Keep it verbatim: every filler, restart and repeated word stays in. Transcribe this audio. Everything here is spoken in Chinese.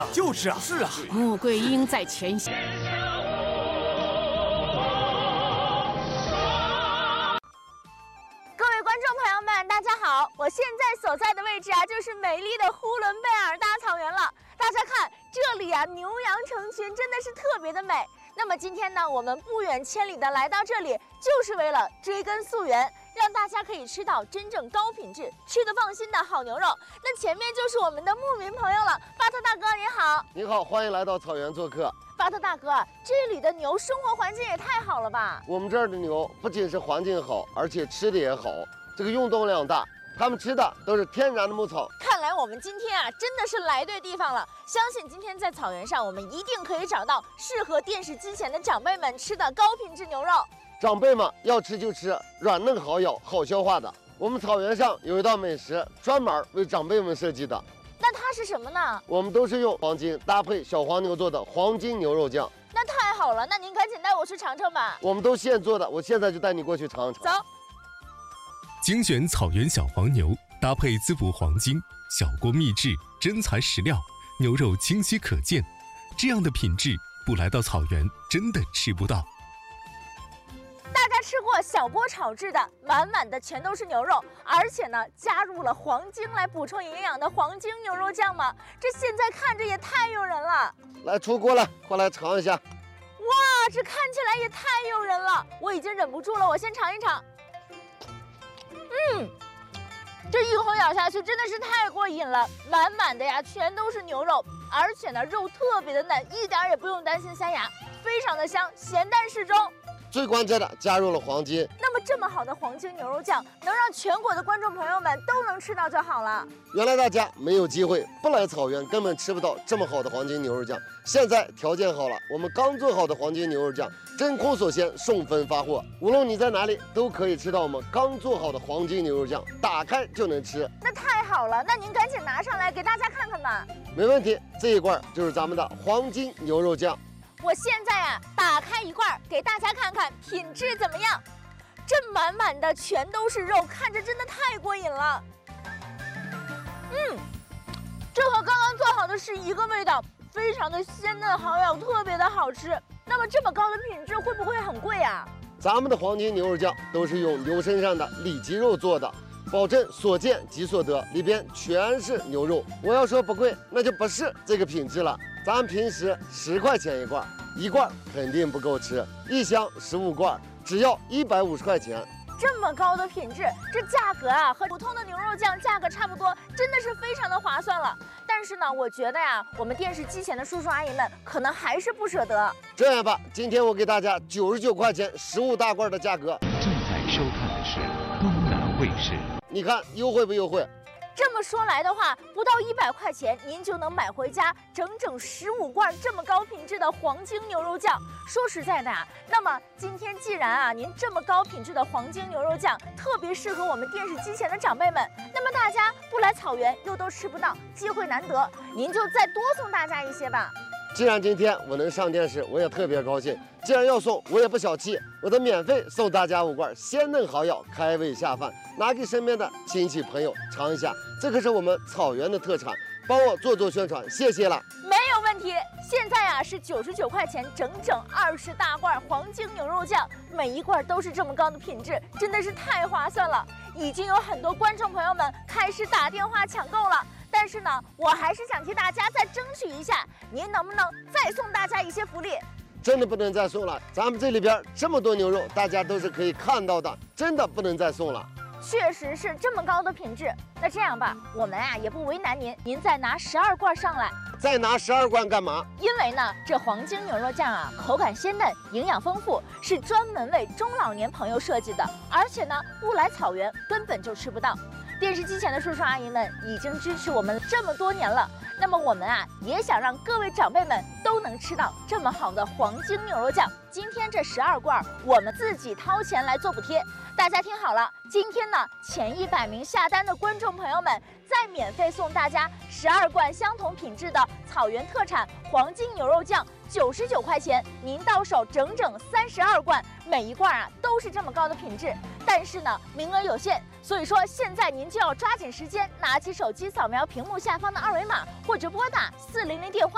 就是啊，是啊， 穆桂英在前线。 各位观众朋友们，大家好！我现在所在的位置啊，就是美丽的呼伦贝尔大草原了。大家看，这里啊，牛羊成群，真的是特别的美。那么今天呢，我们不远千里的来到这里，就是为了追根溯源，让大家可以吃到真正高品质、吃得放心的好牛肉。那前面就是我们的牧民朋友了，巴特大哥您好。 你好，欢迎来到草原做客。 巴特大哥，这里的牛生活环境也太好了吧？ 我们这儿的牛不仅是环境好，而且吃的也好，这个运动量大，它们吃的都是天然的牧草。 看来我们今天啊，真的是来对地方了。相信今天在草原上，我们一定可以找到适合电视机前的长辈们吃的高品质牛肉。 长辈们要吃就吃软嫩好咬、好消化的。我们草原上有一道美食，专门为长辈们设计的。 那它是什么呢？ 我们都是用黄金搭配小黄牛做的黄金牛肉酱。 那太好了，那您赶紧带我去尝尝吧。 我们都现做的，我现在就带你过去尝尝。 走。 精选草原小黄牛，搭配滋补黄金，小锅秘制，真材实料，牛肉清晰可见。这样的品质，不来到草原真的吃不到。 大家吃过小锅炒制的，满满的全都是牛肉，而且呢加入了黄精来补充营养的黄精牛肉酱吗？这现在看着也太诱人了。 来出锅了，快来尝一下。 哇，这看起来也太诱人了，我已经忍不住了，我先尝一尝。嗯，这一口咬下去真的是太过瘾了，满满的呀全都是牛肉，而且呢肉特别的嫩，一点也不用担心塞牙，非常的香，咸淡适中。 最关键的加入了黄金。 那么这么好的黄金牛肉酱，能让全国的观众朋友们都能吃到就好了。 原来大家没有机会，不来草原根本吃不到这么好的黄金牛肉酱。现在条件好了，我们刚做好的黄金牛肉酱真空锁鲜，送分发货。无论你在哪里，都可以吃到我们刚做好的黄金牛肉酱，打开就能吃。 那太好了，那您赶紧拿上来给大家看看吧。 没问题，这一罐就是咱们的黄金牛肉酱。 我现在啊，打开一罐给大家看看品质怎么样。这满满的全都是肉，看着真的太过瘾了。嗯，这和刚刚做好的是一个味道，非常的鲜嫩好咬，特别的好吃。那么这么高的品质会不会很贵啊？ 咱们的黄金牛肉酱都是用牛身上的里脊肉做的，保证所见即所得，里边全是牛肉。我要说不贵，那就不是这个品质了。咱们平时十块钱一罐，一罐肯定不够吃，一箱十五罐，只要一百五十块钱。 这么高的品质，这价格啊和普通的牛肉酱价格差不多，真的是非常的划算了。但是呢，我觉得呀，我们电视机前的叔叔阿姨们可能还是不舍得。 这样吧，今天我给大家九十九块钱十五大罐的价格。 正在收看的是东南卫视。 你看优惠不优惠？ 这么说来的话，不到一百块钱，您就能买回家整整十五罐这么高品质的黄金牛肉酱。说实在的啊，那么今天既然啊您这么高品质的黄金牛肉酱特别适合我们电视机前的长辈们，那么大家不来草原又都吃不到，机会难得，您就再多送大家一些吧。 既然今天我能上电视，我也特别高兴。既然要送，我也不小气，我得免费送大家五罐鲜嫩好咬、开胃下饭，拿给身边的亲戚朋友尝一下。这可是我们草原的特产，帮我做做宣传，谢谢了。 没有问题。现在啊是九十九块钱，整整二十大罐黄金牛肉酱，每一罐都是这么高的品质，真的是太划算了。已经有很多观众朋友们开始打电话抢购了。但是呢，我还是想替大家再争取一下，您能不能再送大家一些福利？ 真的不能再送了，咱们这里边这么多牛肉，大家都是可以看到的，真的不能再送了。 确实是这么高的品质。那这样吧，我们啊也不为难您，您再拿十二罐上来。 再拿十二罐干嘛？ 因为呢，这黄金牛肉酱啊，口感鲜嫩，营养丰富，是专门为中老年朋友设计的，而且呢，不来草原根本就吃不到。电视机前的叔叔阿姨们已经支持我们这么多年了，那么我们啊也想让各位长辈们都能吃到这么好的黄金牛肉酱。今天这十二罐我们自己掏钱来做补贴，大家听好了，今天呢前一百名下单的观众朋友们再免费送大家十二罐相同品质的草原特产黄金牛肉酱，九十九块钱，您到手整整三十二罐，每一罐啊都是这么高的品质。但是呢，名额有限，所以说现在您就要抓紧时间，拿起手机扫描屏幕下方的二维码，或者拨打四零零电话。